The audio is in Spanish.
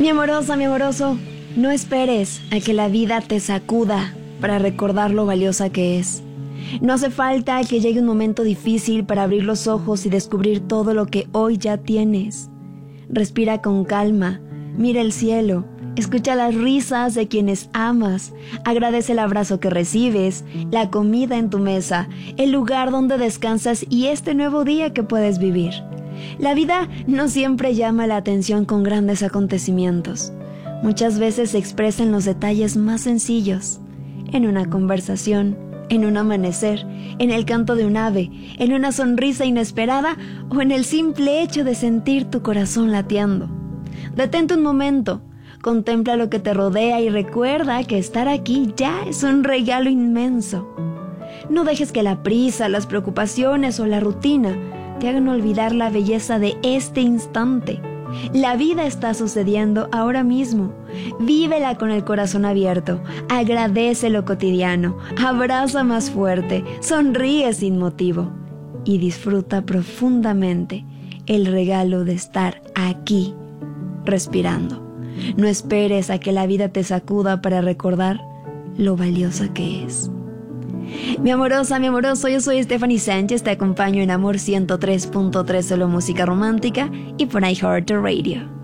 Mi amorosa, mi amoroso, no esperes a que la vida te sacuda para recordar lo valiosa que es. No hace falta que llegue un momento difícil para abrir los ojos y descubrir todo lo que hoy ya tienes. Respira con calma, mira el cielo, escucha las risas de quienes amas, agradece el abrazo que recibes, la comida en tu mesa, el lugar donde descansas y este nuevo día que puedes vivir. La vida no siempre llama la atención con grandes acontecimientos. Muchas veces se expresa en los detalles más sencillos, en una conversación, en un amanecer, en el canto de un ave, en una sonrisa inesperada o en el simple hecho de sentir tu corazón latiendo. Detente un momento, contempla lo que te rodea y recuerda que estar aquí ya es un regalo inmenso. No dejes que la prisa, las preocupaciones o la rutina te hagan olvidar la belleza de este instante. La vida está sucediendo ahora mismo. Vívela con el corazón abierto, agradece lo cotidiano, abraza más fuerte, sonríe sin motivo y disfruta profundamente el regalo de estar aquí, respirando. No esperes a que la vida te sacuda para recordar lo valiosa que es. Mi amorosa, mi amoroso, yo soy Stephanie Sánchez, te acompaño en Amor 103.3, solo música romántica y por iHeartRadio.